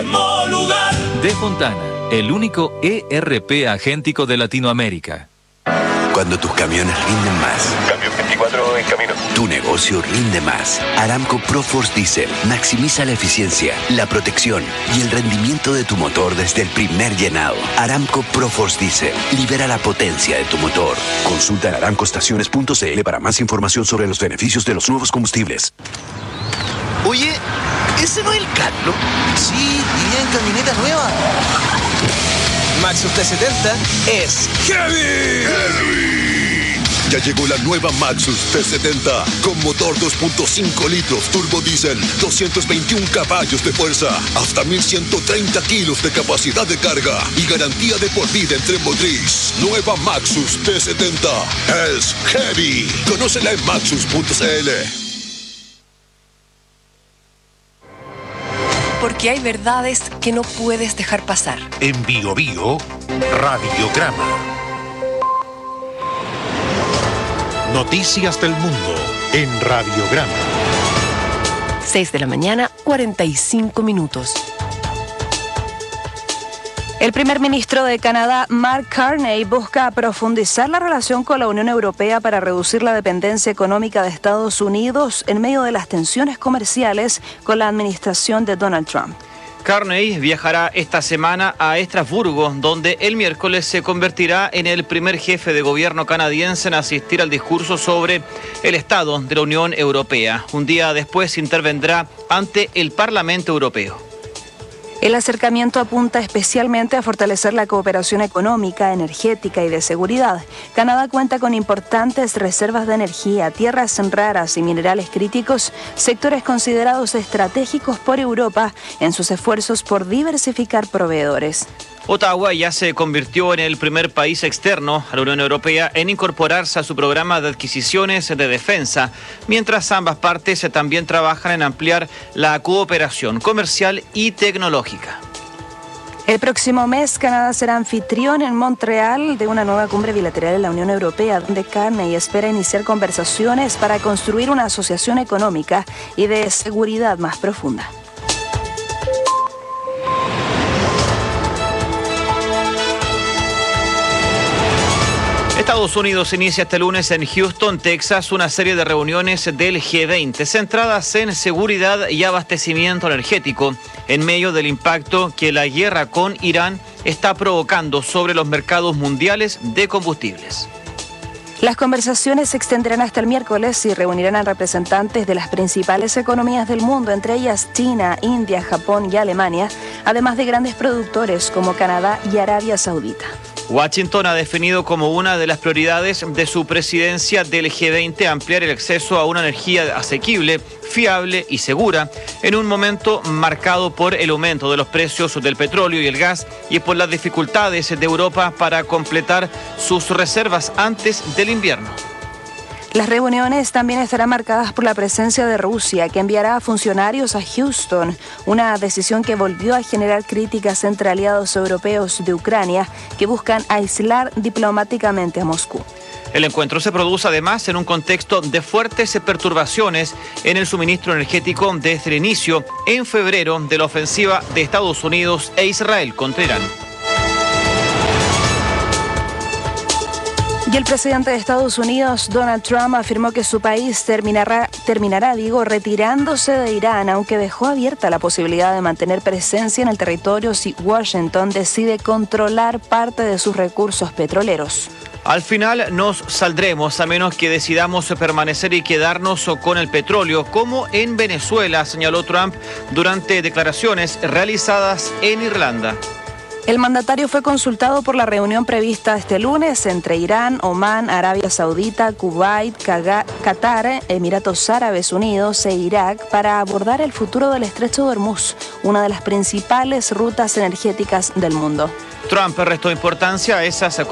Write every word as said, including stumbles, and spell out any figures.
mismo lugar. De Fontana, el único E R P agéntico de Latinoamérica. Cuando tus camiones rinden más. Camión veinticuatro en camino. Tu negocio rinde más. Aramco ProForce Diesel maximiza la eficiencia, la protección y el rendimiento de tu motor desde el primer llenado. Aramco ProForce Diesel libera la potencia de tu motor. Consulta en aramco estaciones punto c l para más información sobre los beneficios de los nuevos combustibles. Oye, ¿ese no es el Carlos? Sí, iría en camioneta nueva. Maxus T setenta es ¡Heavy! ¡Heavy! Ya llegó la nueva Maxus T setenta con motor dos punto cinco litros turbo diésel, doscientos veintiún caballos de fuerza, hasta mil ciento treinta kilos de capacidad de carga y garantía de por vida en tren motriz. Nueva Maxus T setenta es Heavy. Conócela en maxus punto c l. Porque hay verdades que no puedes dejar pasar. En Bio Bio, Radiograma. Noticias del mundo en Radiograma. seis de la mañana, cuarenta y cinco minutos. El primer ministro de Canadá, Mark Carney, busca profundizar la relación con la Unión Europea para reducir la dependencia económica de Estados Unidos en medio de las tensiones comerciales con la administración de Donald Trump. Carney viajará esta semana a Estrasburgo, donde el miércoles se convertirá en el primer jefe de gobierno canadiense en asistir al discurso sobre el estado de la Unión Europea. Un día después intervendrá ante el Parlamento Europeo. El acercamiento apunta especialmente a fortalecer la cooperación económica, energética y de seguridad. Canadá cuenta con importantes reservas de energía, tierras raras y minerales críticos, sectores considerados estratégicos por Europa en sus esfuerzos por diversificar proveedores. Ottawa ya se convirtió en el primer país externo a la Unión Europea en incorporarse a su programa de adquisiciones de defensa, mientras ambas partes también trabajan en ampliar la cooperación comercial y tecnológica. El próximo mes, Canadá será anfitrión en Montreal de una nueva cumbre bilateral en la Unión Europea, donde Carney espera iniciar conversaciones para construir una asociación económica y de seguridad más profunda. Estados Unidos inicia este lunes en Houston, Texas, una serie de reuniones del G veinte centradas en seguridad y abastecimiento energético en medio del impacto que la guerra con Irán está provocando sobre los mercados mundiales de combustibles. Las conversaciones se extenderán hasta el miércoles y reunirán a representantes de las principales economías del mundo, entre ellas China, India, Japón y Alemania, además de grandes productores como Canadá y Arabia Saudita. Washington ha definido como una de las prioridades de su presidencia del G veinte ampliar el acceso a una energía asequible, fiable y segura en un momento marcado por el aumento de los precios del petróleo y el gas y por las dificultades de Europa para completar sus reservas antes del invierno. Las reuniones también estarán marcadas por la presencia de Rusia, que enviará a funcionarios a Houston, una decisión que volvió a generar críticas entre aliados europeos de Ucrania que buscan aislar diplomáticamente a Moscú. El encuentro se produce además en un contexto de fuertes perturbaciones en el suministro energético desde el inicio en febrero de la ofensiva de Estados Unidos e Israel contra Irán. Y el presidente de Estados Unidos, Donald Trump, afirmó que su país terminará, terminará, digo, retirándose de Irán, aunque dejó abierta la posibilidad de mantener presencia en el territorio si Washington decide controlar parte de sus recursos petroleros. Al final nos saldremos a menos que decidamos permanecer y quedarnos con el petróleo, como en Venezuela, señaló Trump durante declaraciones realizadas en Irlanda. El mandatario fue consultado por la reunión prevista este lunes entre Irán, Omán, Arabia Saudita, Kuwait, Qatar, Emiratos Árabes Unidos e Irak para abordar el futuro del Estrecho de Hormuz, una de las principales rutas energéticas del mundo. Trump restó importancia a esas